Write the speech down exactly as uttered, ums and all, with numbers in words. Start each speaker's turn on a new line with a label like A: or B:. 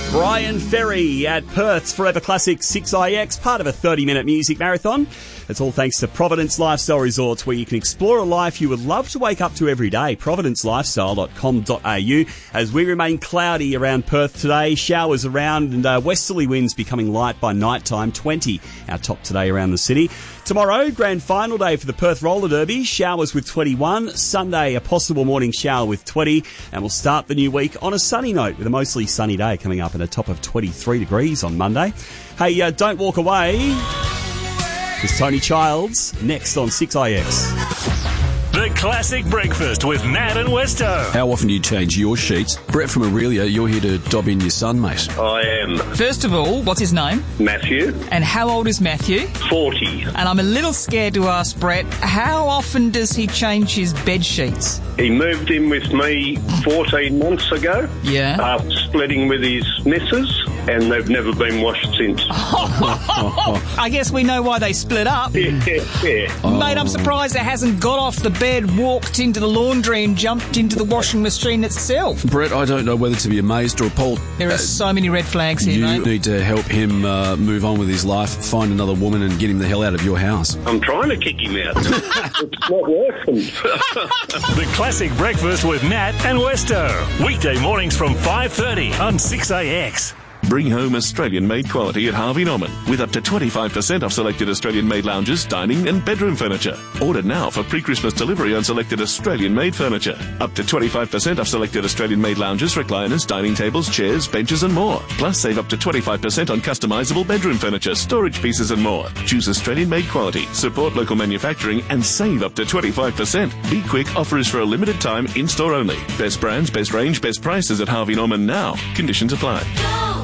A: Brian Ferry at Perth's Forever Classic six I X, part of a thirty-minute music marathon. It's all thanks to Providence Lifestyle Resorts, where you can explore a life you would love to wake up to every day. providence lifestyle dot com dot a u. As we remain cloudy around Perth today, showers around and uh, westerly winds becoming light by night time, twenty our top today around the city. Tomorrow, grand final day for the Perth Roller Derby, showers with twenty-one. Sunday, a possible morning shower with twenty. And we'll start the new week on a sunny note with a mostly sunny day coming up at a top of twenty-three degrees on Monday. Hey, uh, don't walk away. It's Tony Childs next on six I X.
B: The Classic Breakfast with Matt and Westo.
C: How often do you change your sheets? Brett from Aurelia, you're here to dob in your son, mate.
D: I am.
E: First of all, what's his name?
D: Matthew.
E: And how old is Matthew?
D: forty.
E: And I'm a little scared to ask Brett, how often does he change his bed sheets?
D: He moved in with me fourteen months ago.
E: Yeah.
D: After splitting with his missus, and they've never been washed since.
E: I guess we know why they split up.
D: Yeah, yeah.
E: Oh. Mate, I'm surprised it hasn't got off the bed, walked into the laundry and jumped into the washing machine itself.
C: Brett, I don't know whether to be amazed or appalled.
E: There are uh, so many red flags here,
C: you
E: mate.
C: You need to help him uh, move on with his life, find another woman and get him the hell out of your house.
D: I'm trying to kick him out. It's not working.
B: The Classic Breakfast with Matt and Westo. Weekday mornings from five thirty on six A X.
F: Bring home Australian-made quality at Harvey Norman with up to twenty-five percent off selected Australian-made lounges, dining and bedroom furniture. Order now for pre-Christmas delivery on selected Australian-made furniture. Up to twenty-five percent off selected Australian-made lounges, recliners, dining tables, chairs, benches and more. Plus save up to twenty-five percent on customisable bedroom furniture, storage pieces and more. Choose Australian-made quality, support local manufacturing and save up to twenty-five percent. Be quick, offer is for a limited time, in-store only. Best brands, best range, best prices at Harvey Norman now. Conditions apply.